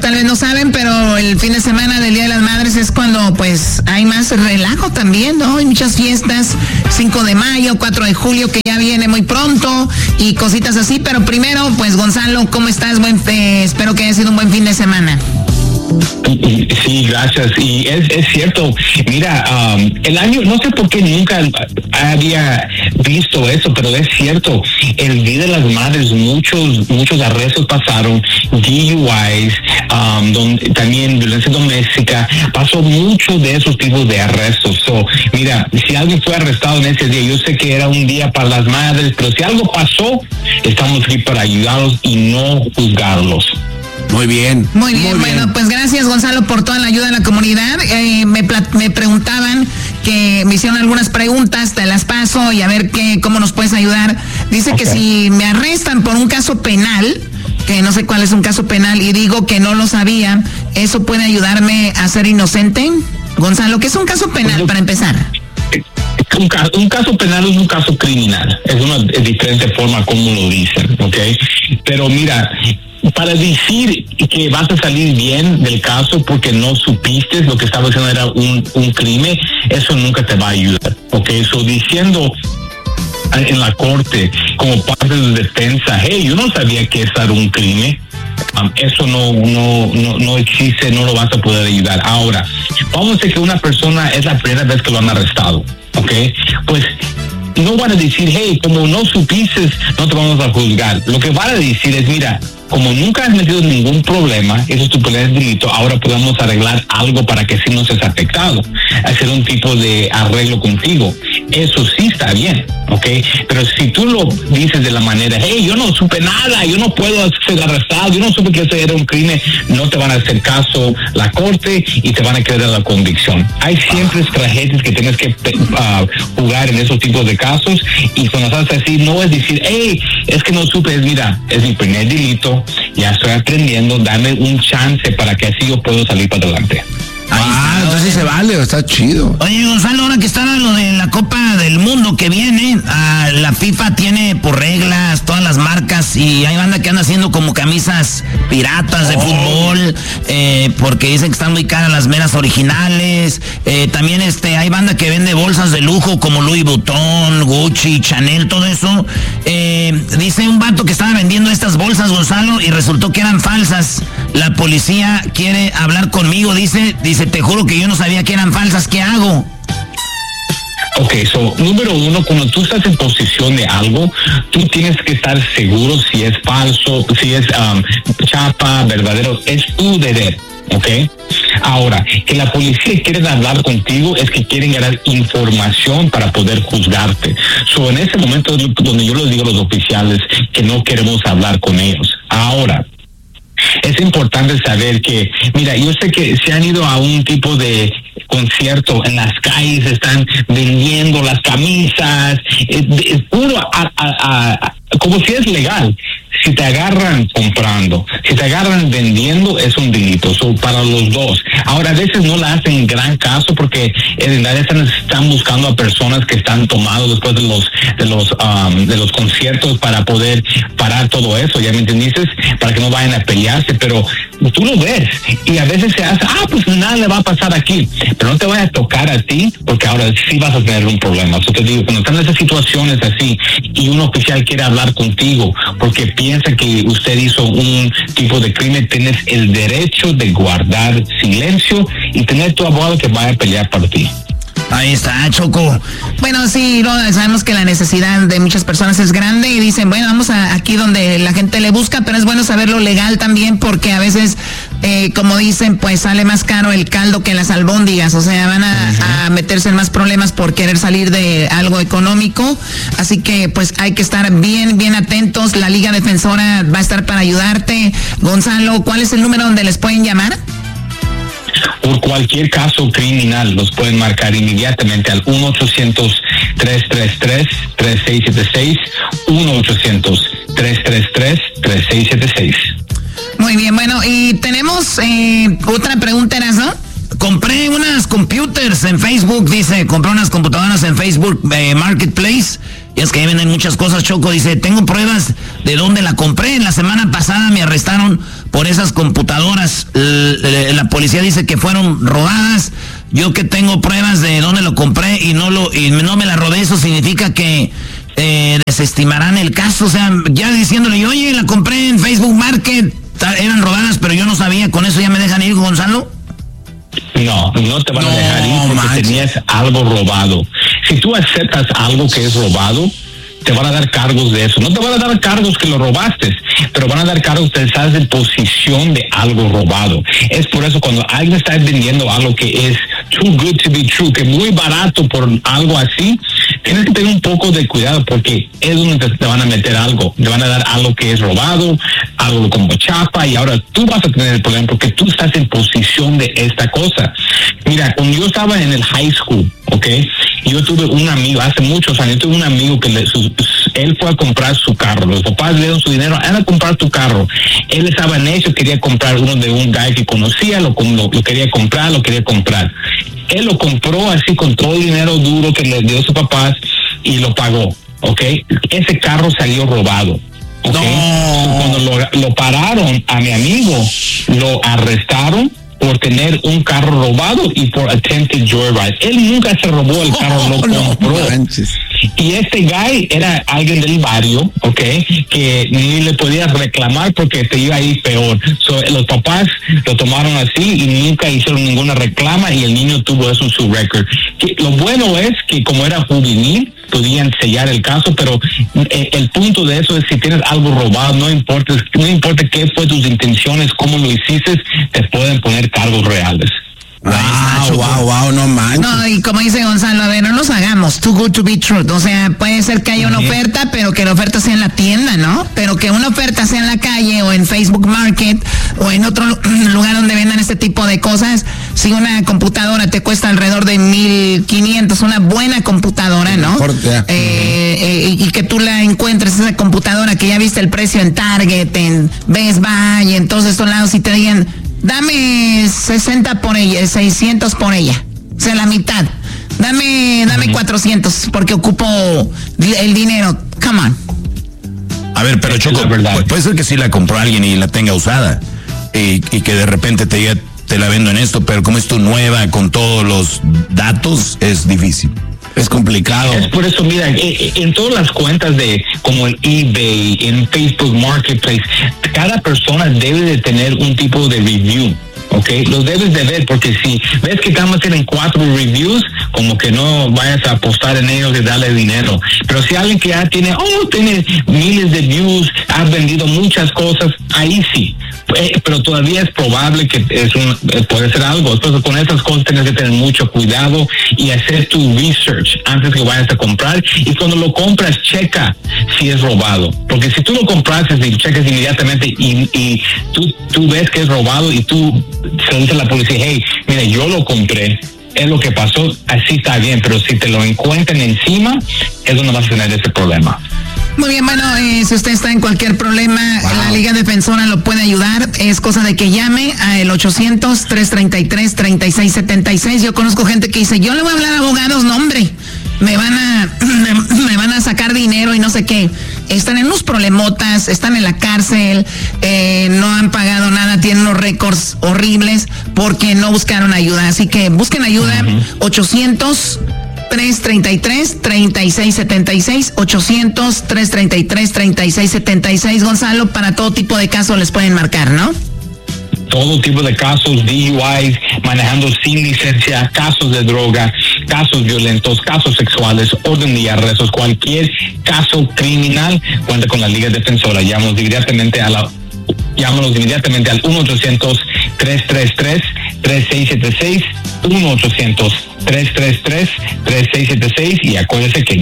tal vez no saben, pero el fin de semana del Día de las Madres es cuando pues hay más relajo también, ¿no? Hay muchas fiestas, 5 de mayo, 4 de julio, que ya viene muy pronto, y cositas así. Pero primero, pues Gonzalo, ¿cómo estás? Espero que haya sido un buen fin de semana. Sí, gracias. Y es cierto. Mira, el año, no sé por qué nunca había visto eso, pero es cierto. El Día de las Madres, muchos arrestos pasaron, DUIs, también violencia doméstica, pasó mucho de esos tipos de arrestos. Mira, si alguien fue arrestado en ese día, yo sé que era un día para las madres, pero si algo pasó, estamos aquí para ayudarlos y no juzgarlos. Muy bien. Bueno, pues gracias, Gonzalo, por toda la ayuda a la comunidad. Me preguntaban, que me hicieron algunas preguntas, te las paso y a ver cómo nos puedes ayudar. Dice que si me arrestan por un caso penal, que no sé cuál es un caso penal, y digo que no lo sabía, ¿eso puede ayudarme a ser inocente? Gonzalo, ¿qué es un caso penal para empezar? Un caso penal es un caso criminal. Es una diferente forma como lo dicen, ¿ok? Pero mira, para decir que vas a salir bien del caso porque no supiste lo que estaba haciendo era un crimen, eso nunca te va a ayudar, ¿ok? So, diciendo en la corte como parte de defensa, hey, yo no sabía que eso era un crimen, eso no existe, no lo vas a poder ayudar. Ahora, vamos a decir que una persona es la primera vez que lo han arrestado, ¿ok? Pues no van a decir, hey, como no supiste, no te vamos a juzgar. Lo que van a decir es, mira, como nunca has metido ningún problema, eso es tu primer delito, ahora podemos arreglar algo para que sí no seas afectado, hacer un tipo de arreglo contigo. Eso sí está bien, ¿ok? Pero si tú lo dices de la manera, hey, yo no supe nada, yo no puedo ser arrestado, yo no supe que eso era un crimen, no te van a hacer caso la corte y te van a creer la convicción. Hay siempre estrategias que tienes que jugar en esos tipos de casos, y cuando estás así, no es decir, hey, es que no supe, es mira, es mi primer delito, ya estoy aprendiendo, dame un chance para que así yo puedo salir para adelante. Entonces se vale, está chido. Oye, Gonzalo, ahora que está lo de la Copa del Mundo que viene, la FIFA tiene por reglas todas las marcas, y hay banda que anda haciendo como camisas piratas de fútbol, porque dicen que están muy caras las meras originales. También hay banda que vende bolsas de lujo como Louis Vuitton, Gucci, Chanel, todo eso. Dice un vato que estaba vendiendo estas bolsas, Gonzalo, y resultó que eran falsas. La policía quiere hablar conmigo, dice, te juro que yo no sabía que eran falsas, ¿qué hago? Ok, número uno, cuando tú estás en posesión de algo, tú tienes que estar seguro si es falso, si es chapa, verdadero, es tu deber, ok. Ahora, que la policía quiere hablar contigo es que quieren ganar información para poder juzgarte. En ese momento es donde yo les digo a los oficiales que no queremos hablar con ellos. Ahora, es importante saber que, mira, yo sé que se han ido a un tipo de concierto en las calles, están vendiendo las camisas, es puro como si es legal. Si te agarran comprando, si te agarran vendiendo, es un delito. Para los dos. Ahora, a veces no la hacen gran caso porque en realidad están buscando a personas que están tomados después de los conciertos para poder parar todo eso, ¿ya me entendiste? Para que no vayan a pelearse, pero tú lo ves y a veces se hace, pues nada le va a pasar aquí, pero no te vaya a tocar a ti porque ahora sí vas a tener un problema. Te digo, cuando están en esas situaciones así y un oficial quiere hablar contigo porque piensa que usted hizo un tipo de crimen, tienes el derecho de guardar silencio y tener tu abogado que vaya a pelear por ti. Ahí está, Choco. Bueno, sí, sabemos que la necesidad de muchas personas es grande y dicen, bueno, vamos aquí donde la gente le busca, pero es bueno saberlo legal también porque a veces, como dicen, pues sale más caro el caldo que las albóndigas, o sea, van a meterse en más problemas por querer salir de algo económico, así que pues hay que estar bien atentos. La Liga Defensora va a estar para ayudarte. Gonzalo, ¿cuál es el número donde les pueden llamar? Por cualquier caso criminal los pueden marcar inmediatamente al 1-800-333-3676, 1-800-333-3676. Muy bien, bueno, y tenemos otra pregunta, ¿no? compré unas computers en Facebook, dice, compré unas computadoras en Facebook Marketplace. Y es que ahí venden muchas cosas, Choco. Dice, tengo pruebas de dónde la compré. La semana pasada me arrestaron por esas computadoras. La policía dice que fueron robadas. Yo que tengo pruebas de dónde lo compré y no me la robé, eso significa que desestimarán el caso. O sea, ya diciéndole, oye, la compré en Facebook Market, eran robadas, pero yo no sabía. ¿Con eso ya me dejan ir, Gonzalo? No te van a dejar ir porque tenías algo robado. Si tú aceptas algo que es robado, te van a dar cargos de eso. No te van a dar cargos que lo robaste, pero van a dar cargos de estar en posesión de algo robado. Es por eso cuando alguien está vendiendo algo que es too good to be true, que es muy barato por algo así, tienes que tener un poco de cuidado porque es donde te van a meter algo. Te van a dar algo que es robado, algo como chapa, y ahora tú vas a tener el problema porque tú estás en posesión de esta cosa. Mira, cuando yo estaba en el high school, yo tuve un amigo, hace muchos años, tuve un amigo que él fue a comprar su carro. Los papás le dieron su dinero, a comprar tu carro. Él estaba necio, quería comprar uno de un guy que conocía, lo quería comprar. Él lo compró así con todo el dinero duro que le dio su papá y lo pagó, Ese carro salió robado. No. Cuando lo pararon a mi amigo, lo arrestaron por tener un carro robado y por attempted joyride. Él nunca se robó el carro, lo compró. Y este guy era alguien del barrio, que ni le podías reclamar porque te iba a ir peor. Los papás lo tomaron así y nunca hicieron ninguna reclama y el niño tuvo eso en su récord. Lo bueno es que como era juvenil, podían sellar el caso, pero el punto de eso es si tienes algo robado, no importa qué fue tus intenciones, cómo lo hiciste, te pueden poner cargos reales. Wow, no manches. No, y como dice Gonzalo, a ver, no nos hagamos too good to be true. O sea, puede ser que haya una oferta, pero que la oferta sea en la tienda, ¿no? Pero que una oferta sea en la calle o en Facebook Market o en otro lugar donde vendan este tipo de cosas. Si una computadora te cuesta alrededor de 1,500, una buena computadora, ¿no? Y que tú la encuentres, esa computadora que ya viste el precio en Target, en Best Buy, en todos estos lados, y te digan, dame 60 por ella, 600 por ella, o sea, la mitad. Dame 400 porque ocupo el dinero. Come on. A ver, pero Choco, puede ser que sí la compró alguien y la tenga usada y que de repente te diga, te la vendo en esto, pero como es tu nueva con todos los datos, es difícil. Es complicado. Es por eso, mira, en todas las cuentas de como el eBay, en Facebook Marketplace, cada persona debe de tener un tipo de review. Los debes de ver, porque si ves que nada más tienen 4 reviews, como que no vayas a apostar en ellos y darle dinero. Pero si alguien que ya tiene miles de views, ha vendido muchas cosas, ahí sí. Pero todavía es probable que puede ser algo. Entonces, con esas cosas tienes que tener mucho cuidado y hacer tu research antes que vayas a comprar. Y cuando lo compras, checa si es robado. Porque si tú lo compraste y checas inmediatamente y tú ves que es robado y tú se lo dice a la policía, hey, mira, yo lo compré, es lo que pasó, así está bien, pero si te lo encuentran encima, es donde vas a tener ese problema. Muy bien, bueno, si usted está en cualquier problema, la Liga Defensora lo puede ayudar. Es cosa de que llame a el 800-333-3676. Yo conozco gente que dice, yo le voy a hablar a abogados, no hombre, me van a sacar dinero y no sé qué. Están en unos problemotas, están en la cárcel, no han pagado nada, tienen unos récords horribles porque no buscaron ayuda. Así que busquen ayuda, 800-333-3676, 800-333-3676. Gonzalo, para todo tipo de casos les pueden marcar, ¿no? Todo tipo de casos, DUIs, manejando sin licencia, casos de droga, casos violentos, casos sexuales, orden de arrestos, cualquier caso criminal, cuenta con la Liga Defensora. Llámanos inmediatamente al 1-800-333-3676, 1-800-333-3676, y acuérdense que